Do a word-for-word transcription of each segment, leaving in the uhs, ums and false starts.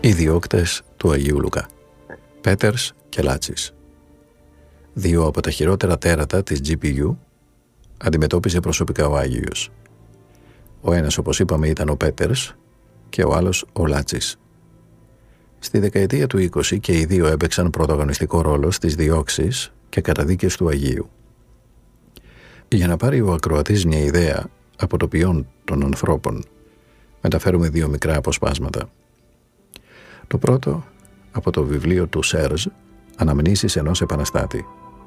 Οι διώκτες του Αγίου Λουκά, Πέτερς και Λάτσης. Δύο από τα χειρότερα τέρατα της τζι πι γιου αντιμετώπιζε προσωπικά ο Άγιος. Ο ένας, όπως είπαμε, ήταν ο Πέτερς και ο άλλος ο Λάτσης. Στη δεκαετία του είκοσι και οι δύο έπαιξαν πρωταγωνιστικό ρόλο στις διώξεις και καταδίκες του Αγίου. Για να πάρει ο ακροατής μια ιδέα από το ποιόν των ανθρώπων, μεταφέρουμε δύο μικρά αποσπάσματα. Το πρώτο από το βιβλίο του Σέρζ, «Αναμνήσεις ενός επαναστάτη».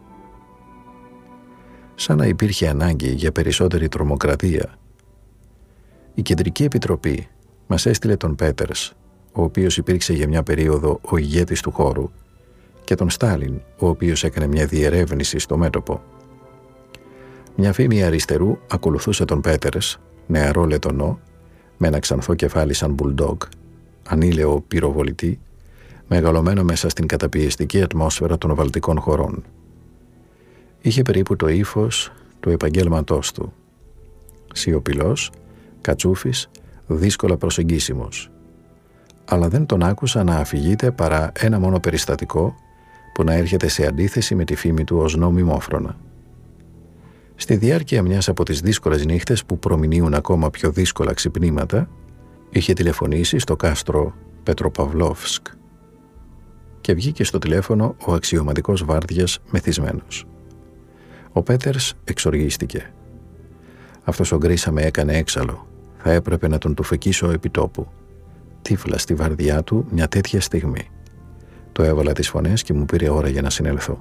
Σαν να υπήρχε ανάγκη για περισσότερη τρομοκρατία, η Κεντρική Επιτροπή μας έστειλε τον Πέτερς, ο οποίος υπήρξε για μια περίοδο ο ηγέτης του χώρου, και τον Στάλιν, ο οποίος έκανε μια διερεύνηση στο μέτωπο. Μια φήμη αριστερού ακολουθούσε τον Πέτερς, νεαρό λετονό, με ένα ξανθό κεφάλι σαν μπουλντόγκ, ανήλαιο πυροβολητή, μεγαλωμένο μέσα στην καταπιεστική ατμόσφαιρα των βαλτικών χωρών. Είχε περίπου το ύφος του επαγγέλματός του. Σιωπηλός, κατσούφης, δύσκολα προσεγγίσιμος. Αλλά δεν τον άκουσα να αφηγείται παρά ένα μόνο περιστατικό που να έρχεται σε αντίθεση με τη φήμη του ως νομιμόφρονα. Στη διάρκεια μιας από τις δύσκολες νύχτες που προμηνύουν ακόμα πιο δύσκολα ξυπνήματα, είχε τηλεφωνήσει στο κάστρο Πετροπαυλόφσκ και βγήκε στο τηλέφωνο ο αξιωματικός βάρδιας μεθυσμένος. Ο Πέτερς εξοργίστηκε. «Αυτός ο γκρίσα με έκανε έξαλλο. Θα έπρεπε να τον του φεκίσω επί τόπου. Τύφλα στη βαρδιά του μια τέτοια στιγμή. Το έβαλα τις φωνές και μου πήρε ώρα για να συνέλθω».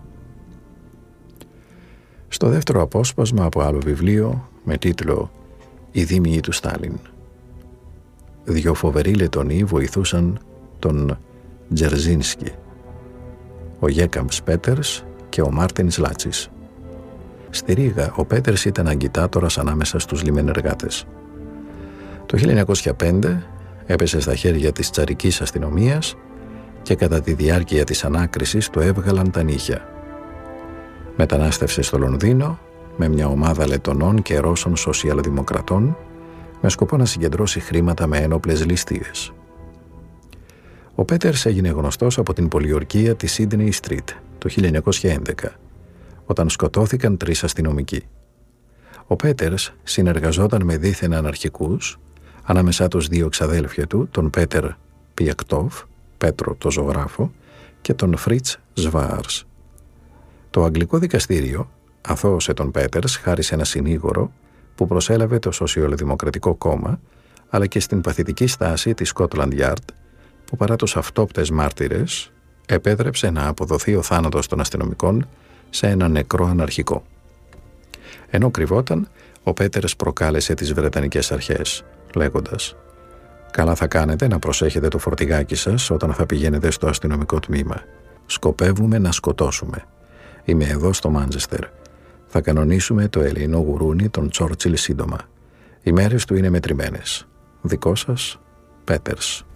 Στο δεύτερο απόσπασμα από άλλο βιβλίο με τίτλο «Οι δίμιοι του Στάλιν». Δυο φοβεροί Λετονοί βοηθούσαν τον Τζερζίνσκι, ο Γέκαμς Πέτερς και ο Μάρτινς Λάτσης. Στη Ρήγα ο Πέτερς ήταν αγκιτάτορας ανάμεσα στους λιμενεργάτες. Το χίλια εννιακόσια πέντε έπεσε στα χέρια της τσαρικής αστυνομίας και κατά τη διάρκεια της ανάκρισης το έβγαλαν τα νύχια. Μετανάστευσε στο Λονδίνο με μια ομάδα Λετονών και Ρώσων σοσιαλδημοκρατών με σκοπό να συγκεντρώσει χρήματα με ένοπλες ληστείες. Ο Πέτερς έγινε γνωστός από την πολιορκία της Sydney Street το χίλια εννιακόσια έντεκα, όταν σκοτώθηκαν τρεις αστυνομικοί. Ο Πέτερς συνεργαζόταν με δίθεν αναρχικούς, ανάμεσά τους δύο ξαδέλφια του, τον Πέτερ Πιακτόφ, Πέτρο το ζωγράφο, και τον Φρίτς Σβάρς. Το αγγλικό δικαστήριο αθώωσε τον Πέτερς χάρη σε ένα συνήγορο που προσέλαβε το Σοσιαλδημοκρατικό Κόμμα, αλλά και στην παθητική στάση της Scotland Yard, που παρά τους αυτόπτες μάρτυρες επέτρεψε να αποδοθεί ο θάνατος των αστυνομικών σε ένα νεκρό αναρχικό. Ενώ κρυβόταν, ο Πέτερς προκάλεσε τις Βρετανικές αρχές, λέγοντας «Καλά θα κάνετε να προσέχετε το φορτηγάκι σας όταν θα πηγαίνετε στο αστυνομικό τμήμα. Σκοπεύουμε να σκοτώσουμε. Είμαι εδώ στο Μάντσεστερ. Θα κανονίσουμε το ελεεινό γουρούνι των Τσόρτσιλ σύντομα. Οι μέρες του είναι μετρημένες. Δικό σας, Πέτερς».